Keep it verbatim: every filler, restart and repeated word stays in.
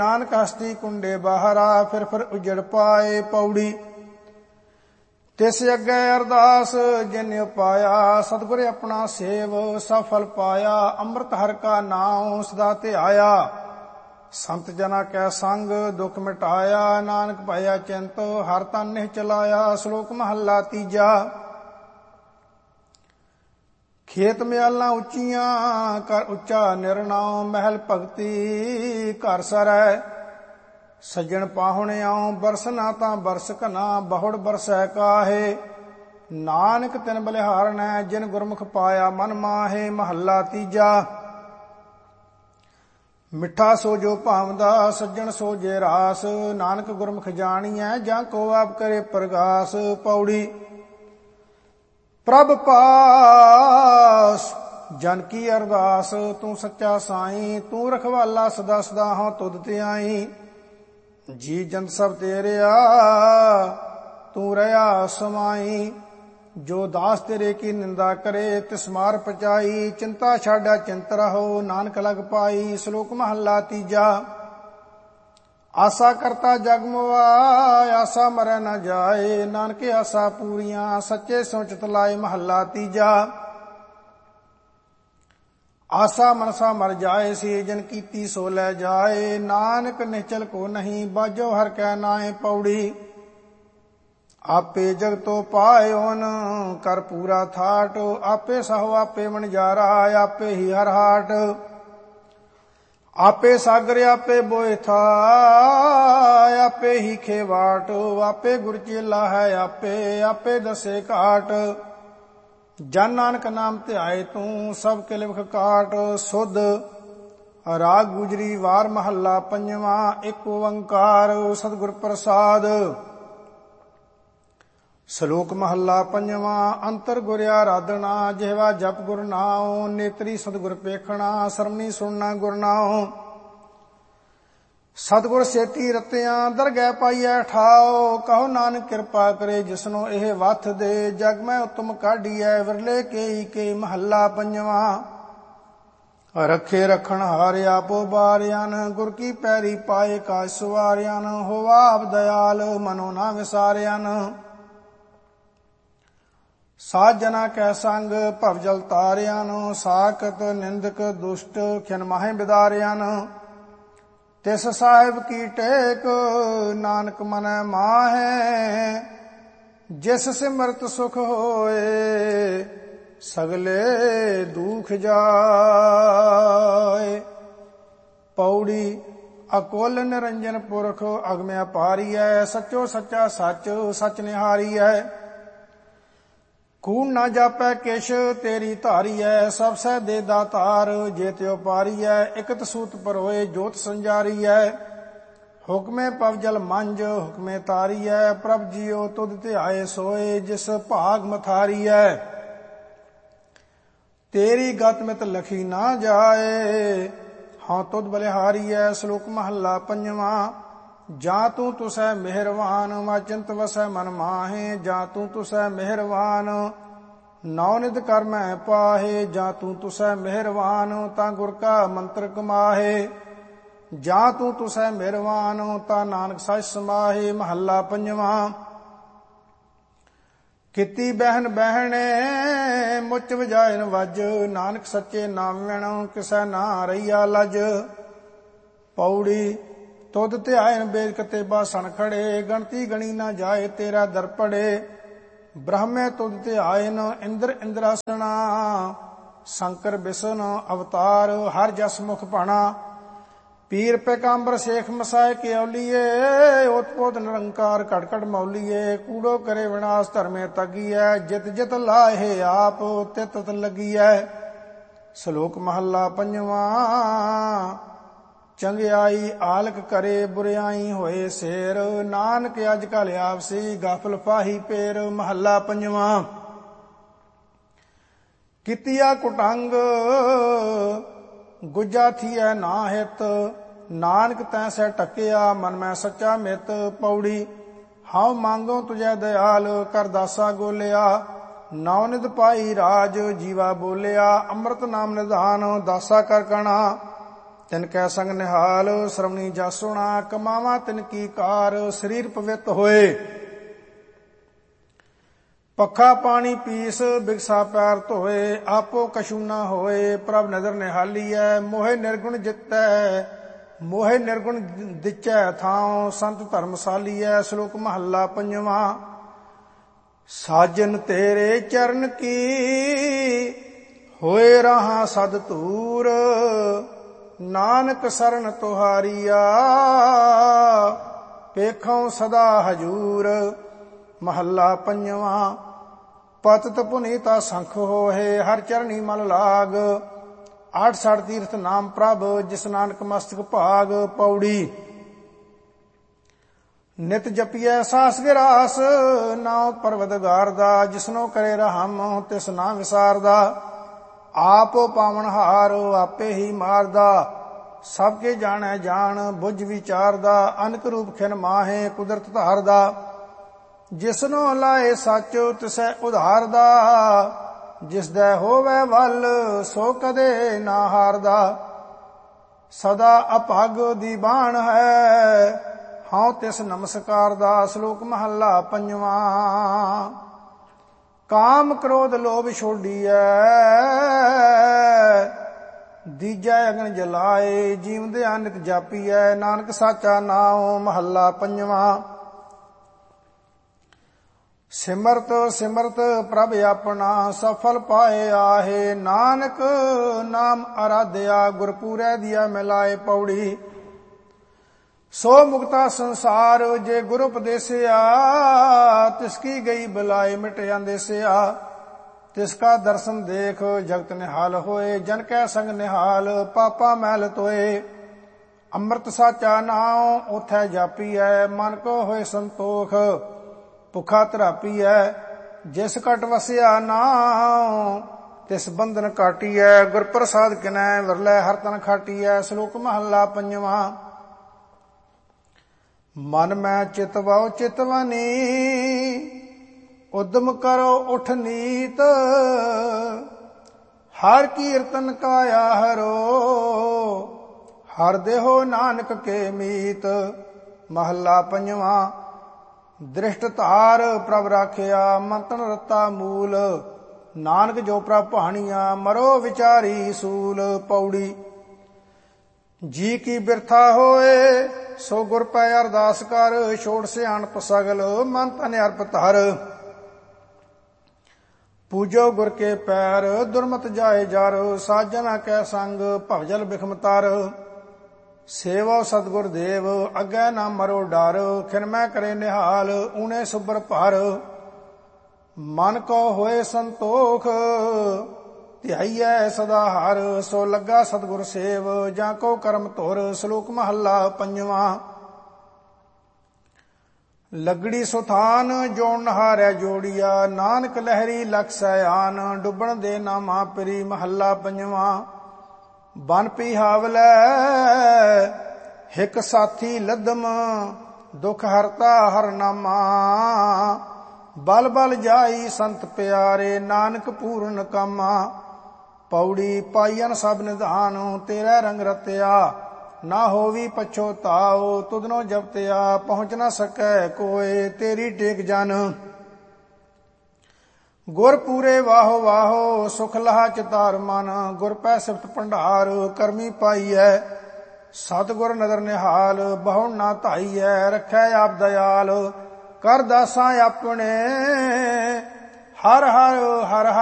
ਨਾਨਕ ਹਸਤੀ ਕੁੰਡੇ ਬਾਹਰਾ, ਫਿਰ ਫਿਰ ਉਜੜ ਪਾਏ। ਪੌੜੀ ਤਿਸ ਅੱਗੇ ਅਰਦਾਸ ਜਿਨ ਪਾਇਆ, ਸਤਿਗੁਰ ਆਪਣਾ ਸੇਵ ਸਫਲ ਪਾਇਆ। ਅੰਮ੍ਰਿਤ ਹਰਿ ਕਾ ਨਾਮ ਸਦਾ ਧਿਆਇਆ, ਸੰਤ ਜਨਾ ਕੈ ਸੰਗ ਦੁਖ ਮਿਟਾਇਆ। ਨਾਨਕ ਭਇਆ ਚਿੰਤ ਹਰ ਤਨ ਨਿਹ ਚਲਾਇਆ। ਸ਼ਲੋਕ ਮਹੱਲਾ ਤੀਜਾ। ਖੇਤ ਮਿਆਲਾਂ ਉੱਚੀਆਂ ਕਰ ਉੱਚਾ ਨਿਰਣਾਉ, ਮਹਿਲ ਭਗਤੀ ਘਰ ਸਰੈ ਸੱਜਣ ਪਾਹੁਣਿਆਉ। ਬਰਸ ਨਾ ਤਾਂ ਬਰਸ ਘਨਾ, ਬਹੁੜ ਬਰਸੈ ਕਾਹੇ। ਨਾਨਕ ਤਿਨ ਬਲਿਹਾਰਣੈ ਜਿਨ ਗੁਰਮੁਖ ਪਾਇਆ ਮਨ ਮਾਹੇ। ਮਹੱਲਾ ਤੀਜਾ। ਮਿੱਠਾ ਸੋ ਜੋ ਭਾਵਦਾ, ਸੱਜਣ ਸੋ ਜੇ ਰਾਸ। ਨਾਨਕ ਗੁਰਮੁਖ ਜਾਣੀਐ ਜਾਂ ਕੋ ਆਪ ਕਰੇ ਪ੍ਰਗਾਸ। ਪੌੜੀ ਪ੍ਰਭ ਪਾਸ ਜਨ ਕੀ ਅਰਦਾਸ, ਤੂੰ ਸੱਚਾ ਸਾਈਂ। ਤੂੰ ਰਖਵਾਲਾ ਸਦਾ ਸਦਾ ਹਾਂ ਤੁਧ ਤੇ ਆਈ। ਜੀ ਜੰਤ ਸਭ ਤੇਰਿਆ ਤੂੰ ਰਹਾ ਸਮਾਈ। ਜੋ ਦਾਸ ਤੇਰੇ ਕੀ ਨਿੰਦਾ ਕਰੇ, ਤਿਸ ਮਾਰ ਪਚਾਈ। ਚਿੰਤਾ ਛਾਡਾ ਚਿੰਤ ਰਹੋ, ਨਾਨਕ ਲਗ ਪਾਈ। ਸ਼ਲੋਕ ਮਹੱਲਾ ਤੀਜਾ। ਆਸਾ ਕਰਤਾ ਜਗ ਮੁਆ, ਆਸਾ ਮਰੈ ਨ ਜਾਏ। ਨਾਨਕ ਆਸਾ ਪੂਰੀਆਂ, ਸੱਚੇ ਸੋ ਚਿਤ ਲਾਏ। ਮਹੱਲਾ ਤੀਜਾ। ਆਸਾ ਮਨਸਾ ਮਰ ਜਾਏ, ਸੀ ਜਨ ਕੀਤੀ ਸੋ ਲੈ ਜਾਏ। ਨਾਨਕ ਨਿਚਲ ਕੋ ਨਹੀਂ, ਬਾਜੋ ਹਰ ਕੈ ਨਾਏ। ਪੌੜੀ ਆਪੇ ਜਗਤੋ ਪਾਇਓਨ ਕਰ ਪੂਰਾ ਥਾਟ। ਆਪੇ ਸਹੋ ਆਪੇ ਮਨਜਾਰਾ, ਆਪੇ ਹੀ ਹਰ ਹਾਟ। ਆਪੇ ਸਾਗਰ ਆਪੇ ਬੋਏ ਥਾ, ਆਪੇ ਹੀ ਖੇਵਾਟ। ਆਪੇ ਗੁਰ ਚੇਲਾ ਹੈ ਆਪੇ, ਆਪੇ ਦਸੇ ਘਾਟ। ਜਨ ਨਾਨਕ ਨਾਮ ਧਿਆਏ ਤੂੰ, ਸਭ ਕੇ ਲਿਵਖ ਕਾਟ। ਸੁਧ ਰਾਗ ਗੁਜਰੀ ਵਾਰ ਮਹੱਲਾ ਪੰਜਵਾਂ। ਇੱਕ ਓੰਕਾਰ ਸਤਿਗੁਰ ਪ੍ਰਸਾਦ। ਸ਼ਲੋਕ ਮਹੱਲਾ ਪੰਜਵਾਂ। ਅੰਤਰ ਗੁਰ ਆਰਾਧਨਾ, ਜਿਹਵਾ ਜਪ ਗੁਰ ਨਾਉ। ਨੇਤਰੀ ਸਤਿਗੁਰ ਪੇਖਣਾ, ਸਰਮਣੀ ਸੁਣਨਾ ਗੁਰ ਨਾਉ। ਸਤਿਗੁਰ ਸੇਤੀ ਰਤਿਆਂ, ਦਰਗਹਿ ਪਾਈਐ ਠਾਉ। ਕਹੋ ਨਾਨਕ ਕਿਰਪਾ ਕਰੇ, ਜਿਸਨੋ ਇਹ ਵਥ ਦੇ। ਜਗ ਮੈਂ ਉਤਮ ਕਾਢੀਐ, ਵਿਰਲੇ ਕੇਈ ਕੇ। ਮਹੱਲਾ ਪੰਜਵਾਂ। ਰਖੇ ਰਖਣ ਹਾਰ ਆਪੋ ਬਾਰਿਆਨ, ਗੁਰ ਕੀ ਪੈਰੀ ਪਾਏ ਕਾਜ ਸਵਾਰਿਆਨ। ਹੋਵਾ ਆਪ ਦਇਆਲ, ਮਨੋ ਨਾ ਵਿਸਾਰਿਆਨ। ਸਾਧ ਜਨਾ ਕੈ ਸੰਗ ਭਵ ਜਲ ਤਾਰਿਆਨ। ਸਾਕਤ ਨਿੰਦਕ ਦੁਸ਼ਟ ਖਿਨ ਮਾਹੇ ਬਿਦਾਰਿਆਨ। ਤਿਸ ਸਾਹਿਬ ਕੀ ਟੇਕ, ਨਾਨਕ ਮਨੈ ਮਾਹੈ। ਜਿਸ ਸਿਮਰਤ ਸੁਖ ਹੋਏ, ਸਗਲੇ ਦੁਖ ਜਾਏ। ਪੌੜੀ ਅਕੁਲ ਨਿਰੰਜਨ ਪੁਰਖ, ਅਗਮ ਅਪਾਰੀਐ। ਸੱਚੋ ਸੱਚਾ ਸੱਚ, ਸੱਚ ਨਿਹਾਰੀਐ। ਕੂੜ ਨਾ ਜਾਪੈ ਕਿਛ, ਤੇਰੀ ਧਾਰੀਐ। ਸਭ ਸਹਿ ਦੇ ਦਾਤਾਰ, ਜੇ ਤਿਉ ਪਾਰੀਐ। ਇਕਤ ਸੂਤ ਪਰੋਏ, ਜੋਤ ਸੰਜਾਰੀਐ। ਹੁਕਮੇ ਪਵ ਜਲ ਮੰਜ, ਹੁਕਮੇ ਤਾਰੀਐ। ਪ੍ਰਭ ਜੀਓ ਤੁਧ ਧਿਆਏ ਸੋਏ, ਜਿਸ ਭਾਗ ਮਥਾਰੀਐ। ਤੇਰੀ ਗਤ ਮਿਤ ਲਖੀ ਨਾ ਜਾਏ, ਹਾਂ ਤੁਧ ਬਲਿਹਾਰੀਐ। ਸ਼ਲੋਕ ਮਹੱਲਾ ਪੰਜਵਾਂ। ਜਾਂ ਤੂੰ ਤੁਸੈ ਮਿਹਰਵਾਨ, ਮਾ ਚਿੰਤ ਵਸੈ ਮਨ ਮਾਹੇ। ਜਾਂ ਤੂੰ ਤੁਸੈ ਮਿਹਰਵਾਨ, ਨੌ ਨਿਧ ਕਰ ਮੈਂ ਪਾਹੇ। ਜਾਂ ਤੂੰ ਤੁਸੈ ਮਿਹਰਵਾਨ, ਤਾਂ ਗੁਰ ਕਾ ਮੰਤਰ ਕਮਾਹੇ। ਜਾਂ ਤੂੰ ਤੁਸੈ ਮਿਹਰਵਾਨ, ਤਾਂ ਨਾਨਕ ਸਚ ਸਮਾਹੇ। ਮਹੱਲਾ ਪੰਜਵਾਂ। ਕੀਤੀ ਬਹਿਨ ਬਹਿਣੇ, ਮੁੱਚ ਵਜਾਇਨ ਵੱਜ। ਨਾਨਕ ਸੱਚੇ ਨਾਮ ਵਿਣ, ਕਿਸੈ ਨਾ ਰਹੀਆ ਲਜ। ਪੌੜੀ ਤੁਧ ਧਿਆਇਨ ਬੇਦ ਕਤੇਬਾ ਸਨ ਖੜੇ। ਗਣਤੀ ਗਣੀ ਨਾ ਜਾਏ, ਤੇਰਾ ਦਰ ਪੜੇ। ਬ੍ਰਹਮੇ ਤੁਧ ਧਿਆਇਨ, ਇੰਦਰ ਇੰਦਰਾਸਣਾ। ਸ਼ੰਕਰ ਬਿਸ਼ਨ ਅਵਤਾਰ, ਹਰ ਜਸ ਮੁਖ ਭਾਣਾ। ਪੀਰ ਪੈਗੰਬਰ ਸੇਖ ਮਸਾਏ ਕੇਉਲੀਏ। ਓਤਪੋਤ ਨਿਰੰਕਾਰ ਘਟ ਘਟ ਮੌਲੀਏ। ਕੂੜੋ ਕਰੇ ਵਿਨਾਸ਼ ਧਰਮੇ ਤਗੀਐ। ਜਿਤ ਜਿਤ ਲਾਹੇ ਆਪ, ਤਿਤ ਤਿਤ ਲੱਗੀਐ। ਸ਼ਲੋਕ ਮਹੱਲਾ ਪੰਜਵਾਂ। ਚੰਗਿਆਈ ਆਲਕ ਕਰੇ, ਬੁਰਿਆਈ ਹੋਏ ਸੇਰ। ਨਾਨਕ ਅੱਜ ਕਲ ਆਪਸੀ, ਗਾਫਲ ਫਾਹੀ ਪੇਰ। ਮਹੱਲਾ ਪੰਜਵਾਂ। ਕੀਤੀਆ ਕੁਟੰਗ, ਗੁੱਜਾ ਥੀਐ ਨਾ ਹਿਤ। ਨਾਨਕ ਤੈ ਸਹਿ ਟਕਿਆ, ਮਨ ਮੈਂ ਸੱਚਾ ਮਿਤ। ਪੌੜੀ ਹਉ ਮੰਗੋ ਤੁਝੈ ਦਇਆਲ, ਕਰ ਦਾਸਾ ਗੋਲਿਆ। ਨੌ ਨਿਧ ਪਾਈ ਰਾਜ, ਜੀਵਾ ਬੋਲਿਆ। ਅੰਮ੍ਰਿਤ ਨਾਮ ਨਿਧਾਨ, ਦਾਸਾ ਕਰ ਕਣਾ। ਤਿਨ ਕੈ ਸੰਗ ਨਿਹਾਲ ਸ਼ਰਵਣੀ ਜਸ ਸੁਣਾ, ਕਮਾਵਾ ਤਿਨ ਕੀ ਕਾਰ ਸਰੀਰ ਪਵਿੱਤ ਹੋਏ। ਪੱਖਾ ਪਾਣੀ ਪੀਸ ਬਿਗਸਾ ਪੈਰ ਧੋਏ, ਆਪੋ ਕਛੂ ਨਾ ਹੋਏ ਪ੍ਰਭ ਨਦਰ ਨਿਹਾਲੀਐ। ਮੋਹਿ ਨਿਰਗੁਣ ਜਿਤੈ ਮੋਹਿ ਨਿਰਗੁਣ ਦਿਚੈ ਥਾਉ, ਸੰਤ ਧਰਮਸਾਲੀਐ। ਸ਼ਲੋਕ ਮਹੱਲਾ ਪੰਜਵਾਂ। ਸਾਜਨ ਤੇਰੇ ਚਰਨ ਕੀ ਹੋਏ ਰਹਾ ਸਦ ਧੂਰ, ਨਾਨਕ ਸਰਨ ਤੁਹਾਰੀਆ ਪੇਖੋਂ ਸਦਾ ਹਜੂਰ। ਮਹੱਲਾ ਪੰਜਵਾਂ। ਪਤਿਤ ਪੁਨੀਤਾ ਸੰਖ ਹੋਏ, ਹਰ ਚਰਨੀ ਮਲ ਲਾਗ। ਆਠ ਸਠ ਤੀਰਥ ਨਾਮ ਪ੍ਰਭ, ਜਿਸ ਨਾਨਕ ਮਸਤਕ ਭਾਗ। ਪੌੜੀ। ਨਿਤ ਜਪੀਐ ਸਾਸ ਗਿਰਾਸ, ਨਾਉ ਪਰਵਦਗਾਰ ਦਾ। ਜਿਸਨੋ ਕਰੇ ਰਹਮ ਤਿਸ ਨਾ ਵਿਸਾਰਦਾ, ਆਪੋ ਪਾਵਨਹਾਰ ਆਪੇ ਹੀ ਮਾਰਦਾ। ਸਭ ਕੇ ਜਾਣੈ ਜਾਣ ਬੁੱਝ ਵਿਚਾਰਦਾ, ਅਨਕ ਰੂਪ ਖਿਨ ਮਾਹੇ ਕੁਦਰਤ ਧਾਰਦਾ। ਜਿਸਨੋ ਲਾਏ ਸੱਚ ਤਿਸੈ ਉਧਾਰਦਾ, ਜਿਸਦਾ ਹੋਵੇ ਵੱਲ ਸੋ ਕਦੇ ਨਾ ਹਾਰਦਾ। ਸਦਾ ਅਭਾਗ ਦੀ ਬਾਣ ਹੈ, ਹਉ ਤਿਸ ਨਮਸਕਾਰ ਦਾ। ਸ਼ਲੋਕ ਮਹੱਲਾ ਪੰਜਵਾਂ। ਕਾਮ ਕ੍ਰੋਧ ਲੋਭ ਛੋਡੀਐ, ਦੀਜੈ ਅਗਨ ਜਲਾਏ। ਜੀਵਦਿਆਂ ਨਿਤ ਜਾਪੀਐ, ਨਾਨਕ ਸਾਚਾ ਨਾਉ। ਮਹੱਲਾ ਪੰਜਵਾਂ। ਸਿਮਰਤ ਸਿਮਰਤ ਪ੍ਰਭ ਆਪਣਾ, ਸਫਲ ਪਾਏ ਆਹੇ। ਨਾਨਕ ਨਾਮ ਅਰਾਧਿਆ, ਗੁਰਪੂਰੈ ਦੀਆ ਮਿਲਾਏ। ਪੌੜੀ। ਸੋ ਮੁਕਤਾ ਸੰਸਾਰ, ਜੇ ਗੁਰ ਉਪਦੇਸਿਆ। ਤਿਸ ਕੀ ਗਈ ਬੁਲਾਏ ਮਿਟ ਅੰਦੇਸਿਆ। ਤਿਸ ਕਾ ਦਰਸ਼ਨ ਦੇਖ ਜਗਤ ਨਿਹਾਲ ਹੋਏ, ਜਨ ਕੈ ਸੰਗ ਨਿਹਾਲ ਪਾਪਾ ਮੈਲ ਤੋਏ। ਅੰਮ੍ਰਿਤ ਸਾਚਾ ਨਾਉ ਉਥੈ ਜਾਪੀਐ, ਮਨ ਕੋ ਹੋਏ ਸੰਤੋਖ ਭੁਖਾ ਤਰਾਪੀਐ। ਜਿਸ ਘਟ ਵਸਿਆ ਨਾਉ ਤਿਸ ਬੰਧਨ ਕਾਟੀਐ, ਗੁਰ ਪ੍ਰਸਾਦ ਕਿਨੈ ਵਿਰਲੇ ਹਰ ਤਨ ਖਾਟੀਐ। ਸ਼ਲੋਕ ਮਹੱਲਾ ਪੰਜਵਾਂ। ਮਨ ਮੈਂ ਚਿਤ ਵਾਉ ਚਿਤਵਨੀ, ਉਦਮ ਕਰੋ ਉਠ ਨੀਤ। ਹਰ ਕੀਰਤਨ ਕਾਇਆ ਹਰੋ, ਹਰ ਦੇਹੋ ਨਾਨਕ ਕੇ ਮੀਤ। ਮਹੱਲਾ ਪੰਜਵਾਂ। ਦ੍ਰਿਸ਼ਟ ਧਾਰ ਪ੍ਰਭ ਰਾਖਿਆ, ਮੰਤਨ ਰਤਾ ਮੂਲ। ਨਾਨਕ ਜੋ ਪ੍ਰਭ ਭਾਣੀਆਂ, ਮਰੋ ਵਿਚਾਰੀ ਸੂਲ। ਪੌੜੀ। ਜੀ ਕੀ ਬਿਰਥਾ ਹੋਏ, ਸੋ ਗੁਰ ਪੈ ਅਰਦਾਸ ਕਰ। ਛੋੜ ਸਿਆਣਪ ਸਗਲ, ਮਨ ਤਨ ਅਰਪ ਧਰ। ਪੂਜੋ ਗੁਰ ਕੇ ਪੈਰ, ਦੁਰਮਤ ਜਾਏ ਜਰ। ਸਾਜਨਾ ਕੈ ਸੰਗ ਭਵਜਲ ਬਿਖਮ ਤਰ। ਸੇਵੋ ਸਤਿਗੁਰ ਦੇਵ, ਅੱਗੇ ਨਾ ਮਰੋ ਡਰ। ਖਿਨਮੈ ਕਰੇ ਨਿਹਾਲ, ਊਣੇ ਸੁਬਰ ਭਰ। ਮਨ ਕੋ ਹੋਏ ਸੰਤੋਖ, ਧਿਆਈਐ ਸਦਾ ਹਰ। ਸੋ ਲੱਗਾ ਸਤਿਗੁਰ ਸੇਵ, ਜਾਂ ਕੋ ਕਰਮ ਧੁਰ। ਸ਼ਲੋਕ ਮਹੱਲਾ ਪੰਜਵਾਂ। ਲੱਗੜੀ ਸੁਥਾਨ ਜੋਣ ਨਹਾਰੈ ਜੋੜੀਆ, ਨਾਨਕ ਲਹਿਰੀ ਲਖ ਸੈਆਨ। ਡੁੱਬਣ ਦੇ ਨਾਮਾ ਪਰੀ। ਮਹੱਲਾ ਪੰਜਵਾਂ। ਬਨ ਪਿਹਾਵਲੈ ਹਿਕ ਸਾਥੀ ਲੱਦਮ, ਦੁਖ ਹਰਤਾ ਹਰ ਨਾਮਾ। ਬਲ ਬਲ ਜਾਈ ਸੰਤ ਪਿਆਰੇ, ਨਾਨਕ ਪੂਰਨ ਕਾਮਾ। ਪੌੜੀ। ਪਾਈਨ ਸਭ ਨਿਧਾਨ, ਤੇਰਾ ਰੰਗ ਰਤਿਆ। ਨਾ ਹੋਵੀ ਪਛੋਤਾਓ, ਤੁਧਨੋ ਜਪਤਿਆ। ਪਹੁੰਚ ਨਾ ਸਕੈ ਕੋਏ, ਤੇਰੀ ਟੇਕ ਜਨ। ਗੁਰ ਪੂਰੇ ਵਾਹੋ ਵਾਹੋ, ਸੁਖ ਲਹਾ ਚਿਤਾਰ ਮਨ। ਗੁਰ ਪੈ ਸਿਫਤ ਭੰਡਾਰ, ਕਰਮੀ ਪਾਈਐ। ਸਤਿਗੁਰ ਨਦਰ ਨਿਹਾਲ, ਬਹੁ ਨਾ ਧਾਈਐ। ਰੱਖੈ ਆਪ ਦਇਆਲ, ਕਰ ਦਾਸਾਂ ਆਪਣੇ। ਹਰ ਹਰ ਹਰ ਹਰ।